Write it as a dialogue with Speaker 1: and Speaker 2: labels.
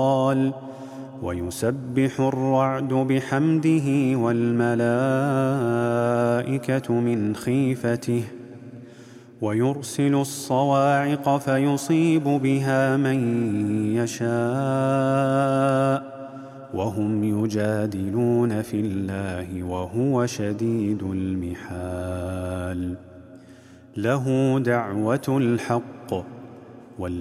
Speaker 1: ويسبح الرعد بحمده والملائكة من خيفته ويرسل الصواعق فيصيب بها من يشاء وهم يجادلون في الله وهو شديد المحال له دعوة الحق